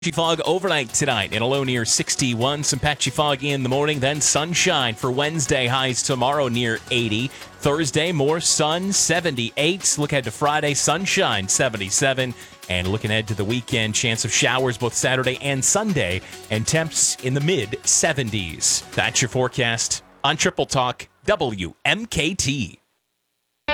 Patchy fog overnight tonight in a low near 61. Some patchy fog in the morning, then sunshine for Wednesday. Highs tomorrow near 80. Thursday, more sun, 78. Look ahead to Friday, sunshine, 77. And looking ahead to the weekend, chance of showers both Saturday and Sunday, and temps in the mid-70s. That's your forecast on Triple Talk WMKT.